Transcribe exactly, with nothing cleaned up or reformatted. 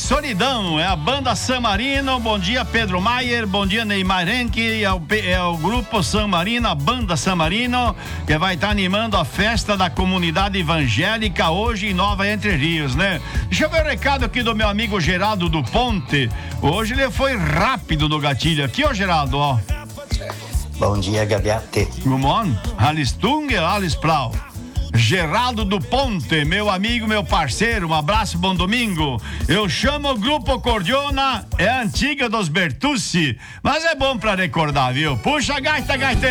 Solidão, é a banda San Marino. Bom dia, Pedro Maier. Bom dia, Neymar Henke. É o, é o grupo San Marino, a banda San Marino, que vai estar tá animando a festa da comunidade evangélica hoje em Nova Entre Rios, né? Deixa eu ver o recado aqui do meu amigo Geraldo do Ponte. Hoje ele foi rápido no gatilho aqui, ó, Geraldo, ó. Bom dia, Gaviate. Good morning. Alles Tunge, alles Plau. Geraldo do Ponte, meu amigo, meu parceiro, um abraço, bom domingo. Eu chamo o Grupo Cordiona, é a antiga dos Bertucci, mas é bom pra recordar, viu? Puxa a gaita, gaita.